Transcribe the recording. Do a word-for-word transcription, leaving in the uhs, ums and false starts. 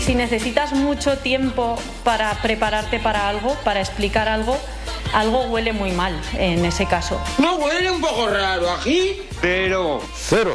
si necesitas mucho tiempo para prepararte para algo, para explicar algo, algo huele muy mal en ese caso. ¿No huele un poco raro aquí? Pero cero